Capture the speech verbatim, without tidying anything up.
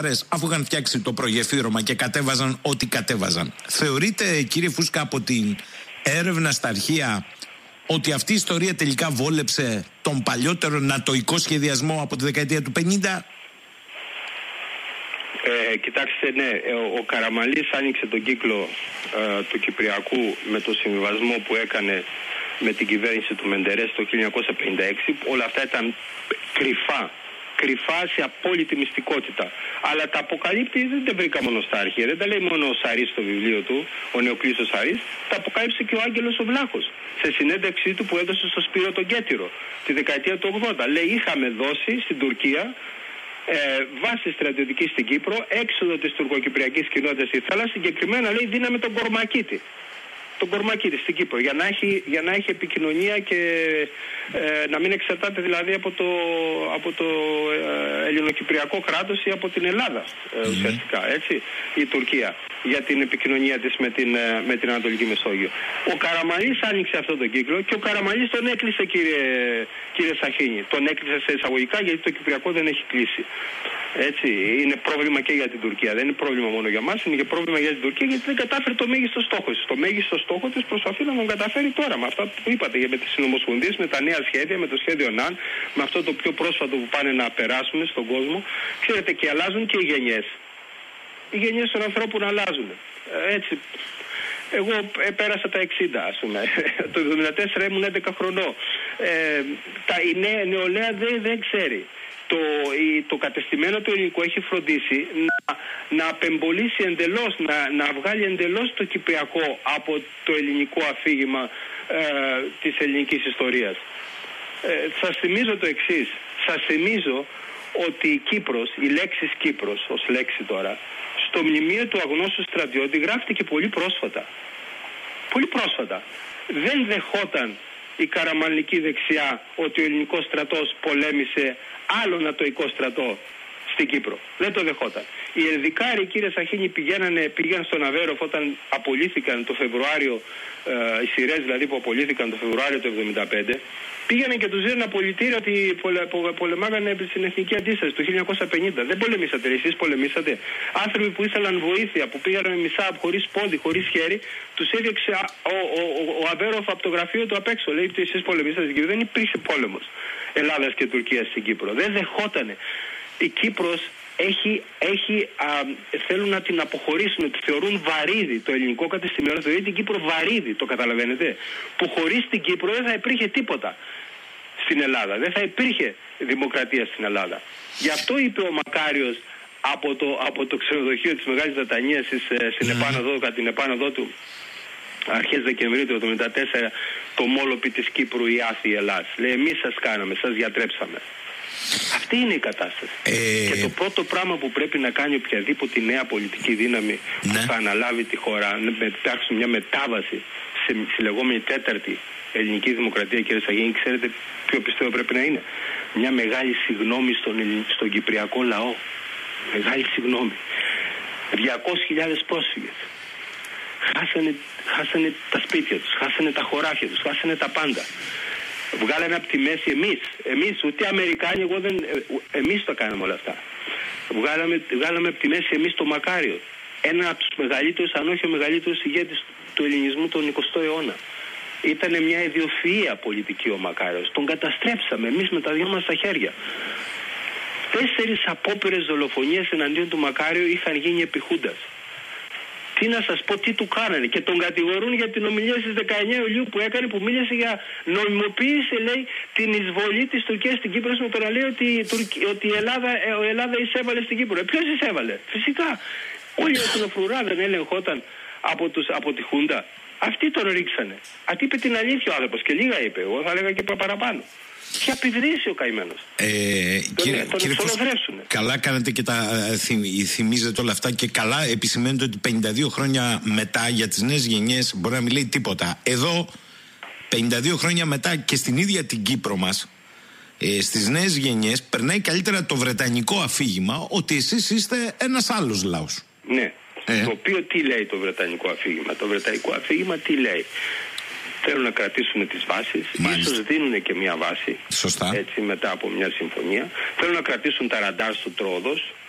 αφού είχαν φτιάξει το προγεφύρωμα και κατέβαζαν ό,τι κατέβαζαν. Θεωρείτε, κύριε Φούσκα, από την έρευνα στα αρχεία ότι αυτή η ιστορία τελικά βόλεψε τον παλιότερο νατοϊκό σχεδιασμό από τη δεκαετία του πενήντα? Ε, κοιτάξτε, ναι, ο Καραμανλής άνοιξε τον κύκλο ε, του Κυπριακού με το συμβιβασμό που έκανε με την κυβέρνηση του Μεντερές το χίλια εννιακόσια πενήντα έξι. Όλα αυτά ήταν κρυφά. Κρυφά σε απόλυτη μυστικότητα. Αλλά τα αποκαλύπτει, δεν τα βρήκα μόνο στα αρχεία. Δεν τα λέει μόνο ο Σαρής στο βιβλίο του, ο Νεοκλής ο Σαρής. Τα αποκάλυψε και ο Άγγελος ο Βλάχος σε συνέντευξή του που έδωσε στο Σπύρο τον Κέτυρο τη δεκαετία του ογδόντα. Λέει, είχαμε δώσει στην Τουρκία ε, βάση στρατιωτική στην Κύπρο, έξοδο της τουρκοκυπριακής κοινότητας στη θάλασσα. Συγκεκριμένα λέει, δίναμε τον Κορμακίτη. Τον Κορμακίτη στην Κύπρο, για να έχει, για να έχει επικοινωνία και ε, να μην εξαρτάται δηλαδή από το, από το ε, ελληνοκυπριακό κράτος ή από την Ελλάδα ε, ουσιαστικά, έτσι, η Τουρκία, για την επικοινωνία της με την, ε, με την Ανατολική Μεσόγειο. Ο Καραμανλής άνοιξε αυτόν τον κύκλο και ο Καραμανλής τον έκλεισε, κύριε, κύριε Σαχίνη. Τον έκλεισε σε εισαγωγικά, γιατί το Κυπριακό δεν έχει κλείσει. Έτσι, είναι πρόβλημα και για την Τουρκία. Δεν είναι πρόβλημα μόνο για μας, είναι και πρόβλημα για την Τουρκία, γιατί δεν κατάφερε το μέγιστο στόχο της. Το μέγιστο στόχο της προσπαθεί να τον καταφέρει τώρα με αυτά που είπατε, με τις συνομοσπονδίες, με τα νέα σχέδια, με το σχέδιο ΝΑΝ, με αυτό το πιο πρόσφατο που πάνε να περάσουν στον κόσμο. Ξέρετε, και αλλάζουν και οι γενιές. Οι γενιές των ανθρώπων αλλάζουν. Έτσι. Εγώ ε, πέρασα τα εξήντα, ας πούμε. Το εβδομήντα τέσσερα ήμουν έντεκα χρονών. Ε, τα, η νέα, νεολαία δεν, δεν ξέρει. Το, η, το κατεστημένο του ελληνικού έχει φροντίσει να, να απεμπολίσει εντελώς, να, να βγάλει εντελώς το κυπριακό από το ελληνικό αφήγημα ε, της ελληνικής ιστορίας. Ε, σας θυμίζω το εξής. Σας θυμίζω ότι η Κύπρος, η λέξη Κύπρος ως λέξη τώρα, στο μνημείο του αγνώστου στρατιώτη γράφτηκε πολύ πρόσφατα. Πολύ πρόσφατα. Δεν δεχόταν η καραμανλική δεξιά ότι ο ελληνικός στρατός πολέμησε άλλο νατοϊκό στρατό στην Κύπρο. Δεν το δεχόταν. Οι Ελδικάροι, κύριε Σαχίνη, πηγαίνανε, πήγαν στον Αβέροφ όταν απολύθηκαν το Φεβρουάριο, ε, οι σειρές δηλαδή που απολύθηκαν το Φεβρουάριο του εβδομήντα πέντε, πήγανε και τους δίνανε απολυτήρια ότι πολε, πολε, πολεμάγανε στην εθνική αντίσταση το χίλια εννιακόσια πενήντα. Δεν πολεμήσατε, εσείς πολεμήσατε. Άνθρωποι που ήθελαν βοήθεια, που πήγαν μισά χωρίς πόδι, χωρίς χέρι, τους έδιωξε ο, ο, ο, ο Αβέροφ από το γραφείο του απ' έξω. Λέει ότι εσείς πολεμήσατε στην Κύπρο. Δεν υπήρχε πόλεμος Ελλάδας και Τουρκίας στην Κύπρο. Δεν δεχότανε. Η Κύπρος έχει, έχει α, θέλουν να την αποχωρήσουν, τη θεωρούν βαρύδι. Το ελληνικό κατεστημένο θεωρεί την Κύπρο βαρύδι, το καταλαβαίνετε, που χωρίς την Κύπρο δεν θα υπήρχε τίποτα στην Ελλάδα, δεν θα υπήρχε δημοκρατία στην Ελλάδα. Γι' αυτό είπε ο Μακάριος από το, από το ξενοδοχείο της Μεγάλης Δατανίας στην επάνωδο, κατά την επάνωδό του αρχές Δεκεμβρίου του εβδομήντα τέσσερα, το μόλοπι της Κύπρου η άθη Ελλάς. Λέει, εμείς σας κάναμε, σας διατρέψαμε. Αυτή είναι η κατάσταση. Ε... Και το πρώτο πράγμα που πρέπει να κάνει οποιαδήποτε νέα πολιτική δύναμη, ναι, που θα αναλάβει τη χώρα, να υπάρξει μια μετάβαση σε, στη λεγόμενη τέταρτη ελληνική δημοκρατία, κύριε Σαγίνη, ξέρετε ποιο πιστεύω πρέπει να είναι? Μια μεγάλη συγγνώμη στον, στον κυπριακό λαό. Μεγάλη συγγνώμη. διακόσιες χιλιάδες πρόσφυγες. Χάσανε, χάσανε τα σπίτια τους, χάσανε τα χωράφια τους, χάσανε τα πάντα. Βγάλανε από τη μέση εμείς, εμείς, ούτε Αμερικάνοι, εγώ δεν, εμείς το κάναμε όλα αυτά. Βγάλαμε, βγάλαμε από τη μέση εμείς το Μακάριο. Ένα από τους μεγαλύτερους, αν όχι ο μεγαλύτερος ηγέτης του ελληνισμού τον εικοστό αιώνα. Ήτανε μια ιδιοφυΐα πολιτική ο Μακάριος. Τον καταστρέψαμε εμείς με τα δυο μας τα χέρια. Τέσσερις απόπειρες δολοφονίες εναντίον του Μακάριου είχαν γίνει επί Χούντας. Τι να σας πω, τι του κάνανε, και τον κατηγορούν για την ομιλία στις δεκαεννέα Ιουλίου που έκανε, που μίλησε για νομιμοποίηση, λέει, την εισβολή της Τουρκίας στην Κύπρο, με το να λέει ότι, ότι η Ελλάδα, η Ελλάδα εισέβαλε στην Κύπρο. Ε, ποιος εισέβαλε? Φυσικά. Όλη η εθνοφρουρά δεν έλεγχόταν από, τους, από τη Χούντα. Αυτοί τον ρίξανε. Αυτή είπε την αλήθεια ο άνθρωπος και λίγα είπε. Εγώ θα έλεγα και παραπάνω. Και απειδρύσει ο καημένος. Ε, τον, κύριε, τον κύριε καλά κάνετε και τα ε, θυμ, θυμίζετε όλα αυτά, και καλά επισημαίνετε ότι πενήντα δύο χρόνια μετά για τις νέες γενιές μπορεί να μην λέει τίποτα. Εδώ πενήντα δύο χρόνια μετά και στην ίδια την Κύπρο μας, ε, στις νέες γενιές περνάει καλύτερα το βρετανικό αφήγημα ότι εσείς είστε ένας άλλος λαός. Ναι. Ε. Το οποίο τι λέει το βρετανικό αφήγημα? Το βρετανικό αφήγημα τι λέει? Θέλουν να κρατήσουν τις βάσεις, μάλιστα, ίσως δίνουν και μια βάση. Σωστά. Έτσι, μετά από μια συμφωνία. Θέλουν να κρατήσουν τα ραντάρ στο Τρόδος.